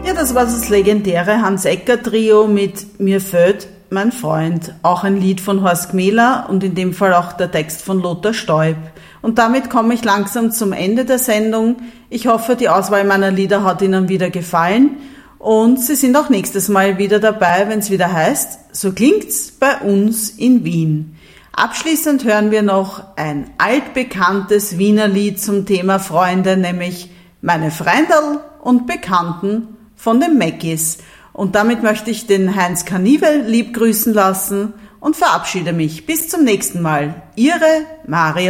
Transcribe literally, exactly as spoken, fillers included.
Ja, das war das legendäre Hans-Ecker-Trio mit Mir fehlt mein Freund. Auch ein Lied von Horst Gmähler und in dem Fall auch der Text von Lothar Stäub. Und damit komme ich langsam zum Ende der Sendung. Ich hoffe, die Auswahl meiner Lieder hat Ihnen wieder gefallen. Und Sie sind auch nächstes Mal wieder dabei, wenn es wieder heißt, so klingt's bei uns in Wien. Abschließend hören wir noch ein altbekanntes Wiener Lied zum Thema Freunde, nämlich Meine Freunderl und Bekannten von den Mäckis. Und damit möchte ich den Heinz Kanivel lieb grüßen lassen und verabschiede mich. Bis zum nächsten Mal. Ihre Maria.